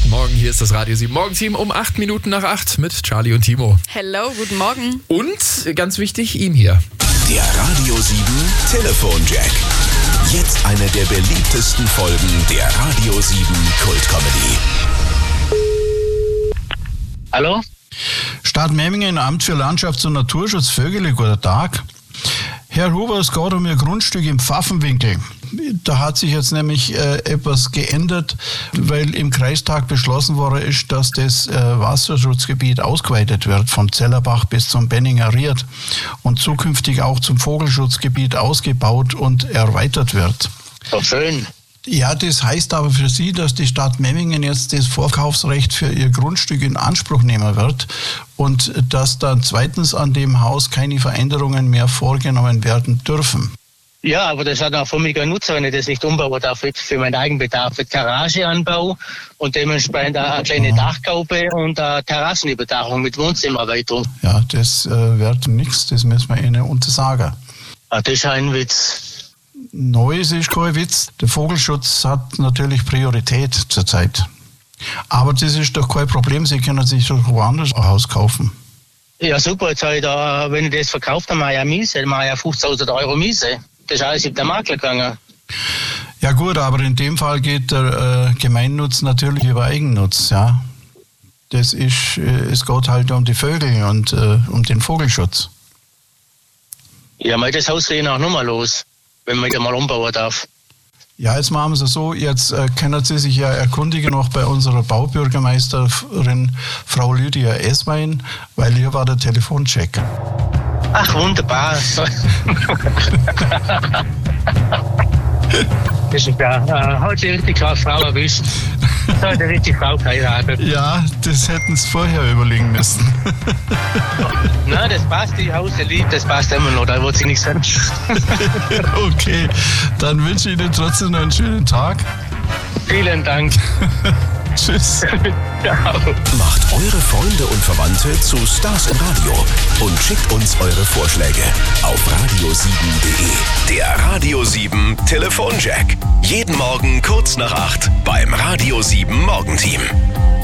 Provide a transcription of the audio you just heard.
Guten Morgen, hier ist das Radio 7 Morgenteam um 8 Minuten nach 8 mit Charlie und Timo. Hello, guten Morgen. Und ganz wichtig, ihm hier. Der Radio 7 Telefonjack. Jetzt eine der beliebtesten Folgen der Radio 7 Kultcomedy. Hallo? Stadt Memmingen, Amt für Landschafts- und Naturschutz, Vögele, guten Tag. Herr Huber, es geht um Ihr Grundstück im Pfaffenwinkel. Da hat sich jetzt nämlich etwas geändert, weil im Kreistag beschlossen worden ist, dass das Wasserschutzgebiet ausgeweitet wird, von Zellerbach bis zum Benninger Ried und zukünftig auch zum Vogelschutzgebiet ausgebaut und erweitert wird. So schön. Ja, das heißt aber für Sie, dass die Stadt Memmingen jetzt das Vorkaufsrecht für ihr Grundstück in Anspruch nehmen wird und dass dann zweitens an dem Haus keine Veränderungen mehr vorgenommen werden dürfen. Ja, aber das hat auch für mich keinen Nutzen, wenn ich das nicht umbauen darf für meinen Eigenbedarf. Mit Garageanbau und dementsprechend eine kleine Dachgaube und eine Terrassenüberdachung mit Wohnzimmererweiterung. Ja, das wird nichts, das müssen wir Ihnen untersagen. Ah, das ist ein Witz. Neues ist kein Witz. Der Vogelschutz hat natürlich Priorität zurzeit. Aber das ist doch kein Problem. Sie können sich doch woanders ein Haus kaufen. Ja, super. Jetzt habe ich da, wenn ich das verkauft, dann mache ich ja Miese. Dann mache ich ja 50.000 Euro Miese. Das ist alles in der Makler gegangen. Ja gut, aber in dem Fall geht der Gemeinnutz natürlich über Eigennutz. Ja. Das ist, es geht halt um die Vögel und um den Vogelschutz. Ja, mal das Haus gehen auch nochmal los, wenn man da mal umbauen darf. Ja, jetzt machen wir es so, jetzt können Sie sich ja erkundigen noch bei unserer Baubürgermeisterin Frau Lydia Eswein, weil hier war der Telefoncheck. Ach, wunderbar. Das ist ja, hat sie richtig klar Frau erwischt. Da hat die richtige Frau geheiratet. Ja, das hätten Sie vorher überlegen müssen. Nein, das passt, die Haus liebt, das passt immer noch, da wird sie nichts sagen. Okay, dann wünsche ich Ihnen trotzdem noch einen schönen Tag. Vielen Dank. Tschüss. Ciao. Macht eure Freunde und Verwandte zu Stars im Radio und schickt uns eure Vorschläge auf radio7.de. Der Radio 7 Telefonjack. Jeden Morgen kurz nach 8 beim Radio 7 Morgenteam.